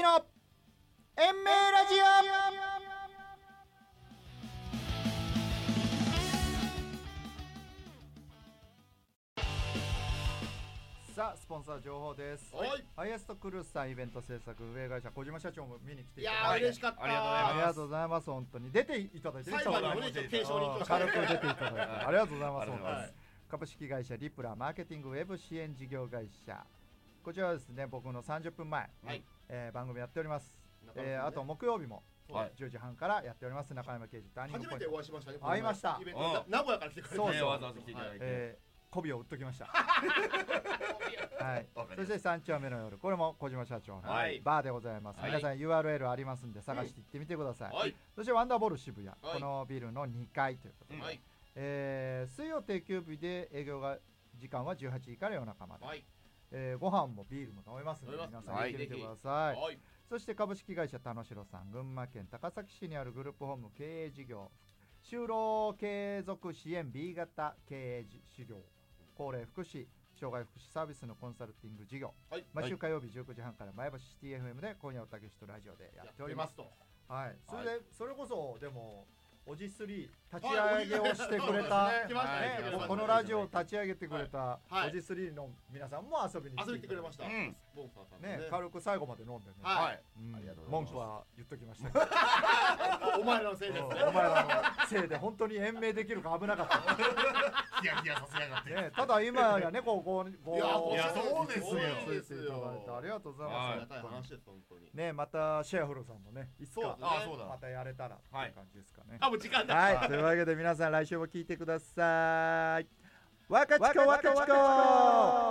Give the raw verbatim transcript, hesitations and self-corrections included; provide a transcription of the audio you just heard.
の延命ラジオ。さあスポンサー情報です。 はい、 ハイエストクルーズさんイベント制作運営会社小島社長も見に来ていいただいて、 やー嬉しかった。 ありがとうございます。 ありがとうございます。本当に出ていただいて、 最後までねちょっと継承に行きました軽く出ていただいてありがとうございます。 ありがとうございます。 株式会社リプラマーケティングウェブ支援事業会社、こちらはですね、僕のさんじゅっぷんまえ、 はいえー番組やっております。 中野さんねえーあと木曜日もはいじゅうじはんからやっております。中山刑事ターニングポイント、 初めてお会いしましたね。 会いましたイベントな名古屋から来てくれて。 そうそうねわざわざ来ていただいて、 えー媚びを売っときました。はい。そして三丁目の夜、これも小島社長のはいバーでございます。 はい皆さん ユーアールエル ありますんで探して行ってみてください。 はいそしてワンダーボール渋谷、 いこのビルのにかいということで、 はいえー水曜定休日で営業が時間はじゅうはちじから夜中まで、 はいえーご飯もビールも飲めますので飲めます皆さん行ってみてください。 はいそして株式会社田野城さん、群馬県高崎市にあるグループホーム経営事業就労継続支援 B 型経営事業、高齢福祉障害福祉サービスのコンサルティング事業、 はい毎週火曜日じゅうくじはんから前橋シティ エフエム で今夜おたけしとラジオでやっております。 と。 はい、それで、 はいそれこそでもおじスリー立ち上げをしてくれた、 はい来ましたねね来ましたねこのラジオを立ち上げてくれたはいおじスリーの皆さんも遊びに遊びに来てくれました。 うんボンサーさんもねね。 軽く最後まで飲んでね、 はいうんありがとうございます文句は言っときましたけどお前らのせいですね。 お前らのせいで本当に延命できるか危なかったヒヤヒヤさせやがって、 ね、ただ今やね、こう、こう、こう、 いやいやそうですよついていただいてありがとうございあます。 りがたい話です本当に。 ね、またシェアフルさんもね、いつかそうですねあそうだまたやれたらっていう感じですかね。 あもう時間だ。 はい、というわけで皆さん来週も聞いてください。若ちこ若ちこ。